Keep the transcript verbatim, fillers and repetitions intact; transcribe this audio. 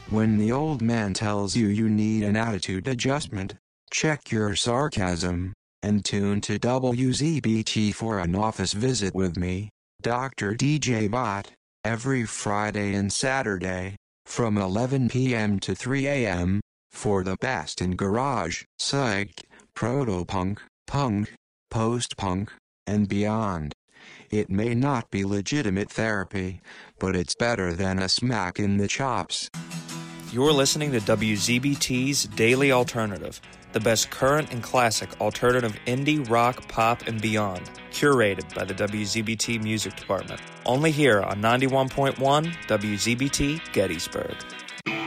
When the old man tells you you need an attitude adjustment, check your sarcasm, and tune to W Z B T for an office visit with me, Doctor D J Bot, every Friday and Saturday, from eleven p m to three a m, for the best in garage, psych, proto-punk, punk, post-punk, and beyond. It may not be legitimate therapy, but it's better than a smack in the chops. You're listening to W Z B T's Daily Alternative, the best current and classic alternative indie, rock, pop, and beyond, curated by the W Z B T Music Department. Only here on ninety-one point one W Z B T Gettysburg.